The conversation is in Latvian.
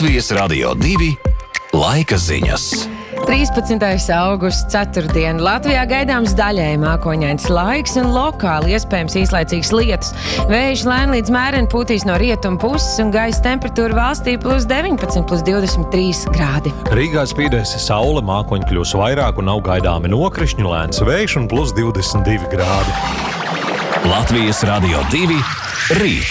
Latvijas Radio 2 laika ziņas. 13. augusts, ceturtdiena. Latvijā gaidāms daļēji mākoņains laiks un lokāli iespējams īslaicīgs lietus. Vējš lēni līdz mēreni pūtīs no rietumu puses un gaisa temperatūra valstī +19, +23 grādi. Rīgā spīdēs saule, mākoņi kļūs vairāk un nav gaidāmi nokrišņu, lēns vējš un +22 grādi. Latvijas Radio 2 rīts.